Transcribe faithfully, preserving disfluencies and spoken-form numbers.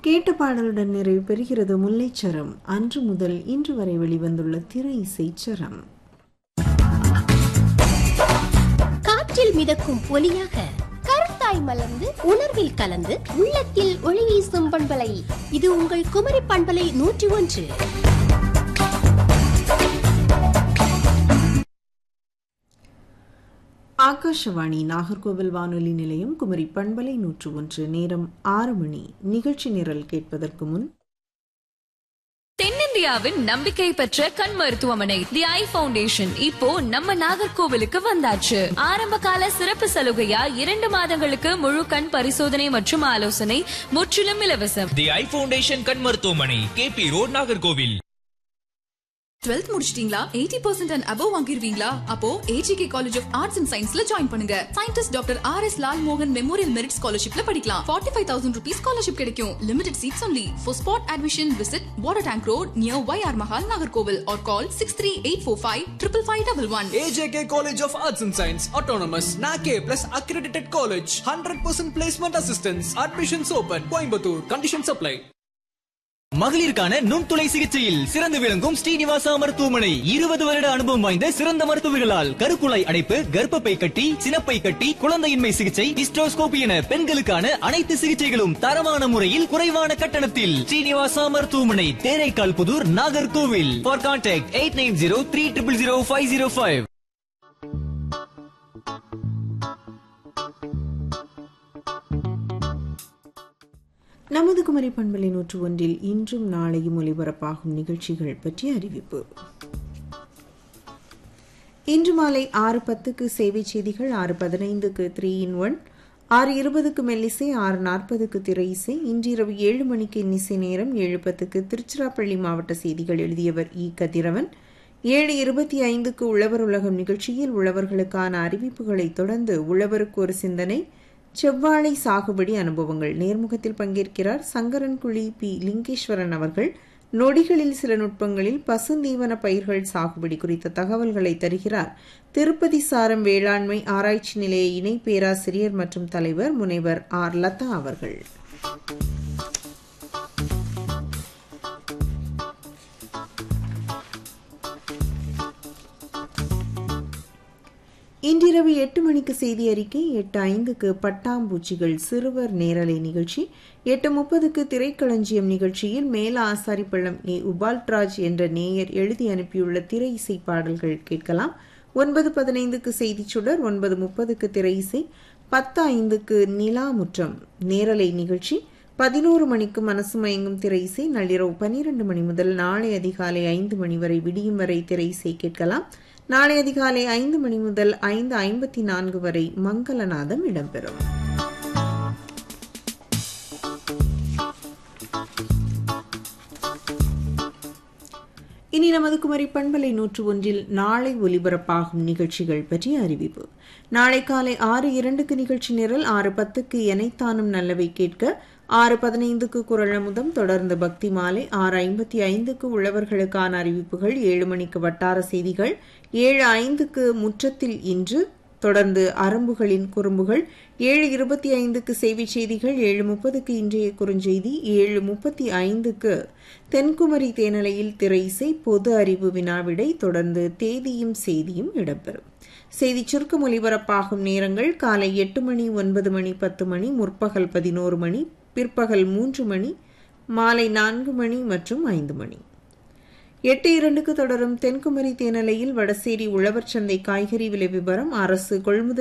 கேட்ட பாடலுடன் நிறைவு பெறுகிறது முல்லைச்சரம். அன்று முதல் இன்று வரை வெளிவந்துள்ள திரை இசைச்சரம். காற்றில் மிதக்கும் ஒலியாக கருத்தாய் மலர்ந்து உணர்வில் கலந்து உள்ளத்தில் ஒளி வீசும் பண்பலை. இது உங்கள் குமரி பண்பலை நூற்றி ஒன்று. ஆகாஷவாணி நாகர்கோவில் வானொலி நிலையம், குமரி பண்பலை நூற்று ஒன்று. நேரம் ஆறு மணி. நிகழ்ச்சி நிரல் கேட்பதற்கு முன் தென்னிந்தியாவின் நம்பிக்கை பெற்ற கண் மருத்துவமனை தி ஐ ஃபவுண்டேஷன் இப்போ நம்ம நாகர்கோவிலுக்கு வந்தாச்சு. ஆரம்ப கால சிறப்பு சலுகையா இரண்டு மாதங்களுக்கு முழு கண் பரிசோதனை மற்றும் ஆலோசனை முற்றிலும் இலவசம். தி ஐ ஃபவுண்டேஷன் கண் மருத்துவமனை, K P road, Nagercoil. Twelfth முடிச்சிட்டீங்களா? Eighty percent and above வாங்கிருவீங்களா? அப்போ AGK college of arts and சயின்ஸ்ல ஜாயின் பண்ணுங்க. Scientist doctor R S Lal மோகன் மெமோரியல் மெரிட் ஸ்காலர்ஷிப்ல படிக்கலாம். Forty five thousand rupees scholarship கிடைக்கும். Limited seeds only. For spot admission visit water tank road near Y R Mahal, Nagercoil, R call six three eight four five triple five double one. A J K College of Arts and Science, Autonomous, N A C A plus accredited college, one hundred percent placement assistance. Admissions open. Coimbatore. Conditions apply. மகளிருக்கான நுண்துளை சிகிச்சையில் சிறந்து விளங்கும் ஸ்ரீனிவாசா மருத்துவமனை. இருபது வருட அனுபவம் வாய்ந்த சிறந்த மருத்துவர்களால் கருக்குழாய் அடைப்பு, கர்ப்பப்பை கட்டி, சினப்பை கட்டி, குழந்தையின்மை சிகிச்சை, ஹிஸ்டோஸ்கோபி என பெண்களுக்கான அனைத்து சிகிச்சைகளும் தரமான முறையில் குறைவான கட்டணத்தில். ஸ்ரீனிவாசா மருத்துவமனை, Theraikkal Pudur, Nagercoil. For contact eight nine zero three triple zero five zero five. நமது குமரி பண்பலை நூற்று ஒன்றில் இன்றும் நாளையும் ஒலிபரப்பாகும் நிகழ்ச்சிகள் பற்றிய அறிவிப்பு. இன்று மாலை ஆறு பத்துக்கு சேவை செய்திகள், ஆறு பதினைந்துக்கு த்ரீ இன் ஒன், ஆறு இருபதுக்கு மெல்லிசை, ஆறு நாற்பதுக்கு திரை இசை. இன்றிரவு ஏழு மணிக்கு இன்னிசை நேரம். ஏழு பத்துக்கு திருச்சிராப்பள்ளி மாவட்ட செய்திகள், எழுதியவர் இ கதிரவன். ஏழு இருபத்தி ஐந்துக்கு உழவர் உலகம் நிகழ்ச்சியில் உழவர்களுக்கான அறிவிப்புகளை தொடர்ந்து உழவருக்கு ஒரு சிந்தனை, செவ்வாழை சாகுபடி அனுபவங்கள். நேர்முகத்தில் பங்கேற்கிறார் சங்கரன்குழி பி லிங்கேஸ்வரன் அவர்கள். நொடிகளில் சில நுட்பங்களில் பசுந்தீவன பயிர்கள் சாகுபடி குறித்த தகவல்களை தருகிறார் திருப்பதி சாரம் வேளாண்மை ஆராய்ச்சி நிலைய இணை பேராசிரியர் மற்றும் தலைவர் முனைவர் ஆர் லதா அவர்கள். இன்றிரவு எட்டு மணிக்கு செய்தி அறிக்கை. எட்டு ஐந்துக்கு பட்டாம்பூச்சிகள் சிறுவர் நேரலை நிகழ்ச்சி. எட்டு முப்பதுக்கு திரைக்களஞ்சியம் நிகழ்ச்சியில் மேல ஆசாரிப்பள்ளம் ஏ உபால்ராஜ் என்ற நேயர் எழுதி அனுப்பியுள்ள திரை இசை பாடல்கள் கேட்கலாம். ஒன்பது பதினைந்துக்கு செய்தி சுடர். ஒன்பது முப்பதுக்கு திரை இசை. பத்து ஐந்துக்கு நிலா முற்றம் நேரலை நிகழ்ச்சி. பதினோரு மணிக்கு மனசு மயங்கும் திரை இசை. நள்ளிரவு பனிரெண்டு மணி முதல் நாளை அதிகாலை ஐந்து மணி வரை விடியும் வரை திரை இசை கேட்கலாம். நாளை அதிகாலை ஐந்து மணி முதல் ஐந்து ஐம்பத்தி நான்கு வரை மங்களநாதம் இடம்பெறும். இனி நமது குமரி பண்பலை நூற்று ஒன்றில் நாளை ஒலிபரப்பாகும் நிகழ்ச்சிகள் பற்றிய அறிவிப்பு. நாளை காலை ஆறு இரண்டுக்கு நிகழ்ச்சி நிரல். ஆறு பத்துக்கு எனைத்தானும் நல்லவை கேட்க. ஆறு பதினைந்துக்கு குரலமுதம், தொடர்ந்து பக்தி மாலை. ஆறு ஐம்பத்தி ஐந்துக்கு உழவர்களுக்கான அறிவிப்புகள். ஏழு மணிக்கு வட்டார செய்திகள். ஏழு ஐந்துக்கு முற்றத்தில் இன்று, தொடர்ந்து அரும்புகளின் குறும்புகள். ஏழு இருபத்தி ஐந்துக்கு செய்தி செய்திகள். ஏழு முப்பதுக்கு இன்றைய குறுஞ்செய்தி. ஏழு முப்பத்தி ஐந்துக்கு தென்குமரி தேனலையில் திரை இசை, பொது அறிவு வினாவிடை, தொடர்ந்து தேதியும் செய்தியும் இடம்பெறும். செய்தி சுருக்கம் ஒலிபரப்பாகும் நேரங்கள் காலை எட்டு மணி, ஒன்பது மணி, பத்து மணி, முற்பகல் பதினோரு மணி, பிற்பகல் மூன்று மணி, மாலை நான்கு மணி மற்றும் ஐந்து மணி. எட்டு இரண்டுக்கு தொடரும் தென்குமரி தேனலையில் வடசேரி உழவர் சந்தை காய்கறி விலை விவரம், அரசு கொள்முதல்